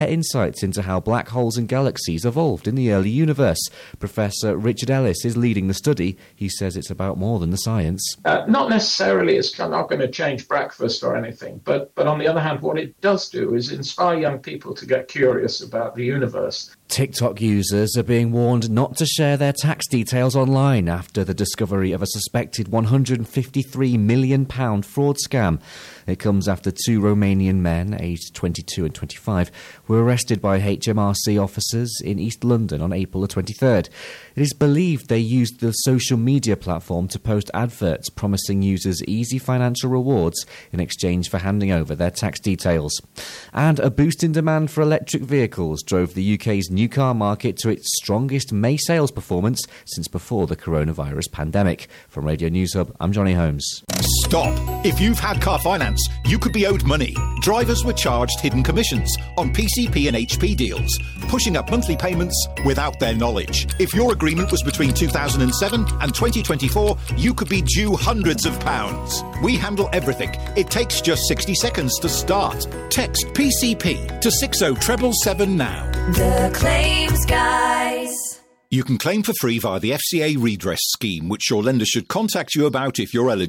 insights into how black holes and galaxies evolved in the early universe. Professor Richard Ellis is leading the study. He says it's about more than the science. Not necessarily, it's not going to change breakfast or anything, but on the other hand, what it does do is inspire young people to get curious about the universe. TikTok users are being warned not to share their tax details online after the discovery of a suspected £153 million fraud scam. It comes after two Romanian men, aged 22 and 25, were arrested by HMRC officers in East London on April the 23rd. It is believed they used the social media platform to post adverts promising users easy financial rewards in exchange for handing over their tax details. And a boost in demand for electric vehicles drove the UK's new car market to its strongest May sales performance since before the coronavirus pandemic. From Radio News Hub, I'm Johnny Holmes. Stop! If you've had car finance, you could be owed money. Drivers were charged hidden commissions on PCP and HP deals, pushing up monthly payments without their knowledge. If your agreement was between 2007 and 2024, you could be due hundreds of pounds. We handle everything. It takes just 60 seconds to start. Text PCP to 60777 now. The Claims Guys. You can claim for free via the FCA redress scheme, which your lender should contact you about if you're eligible.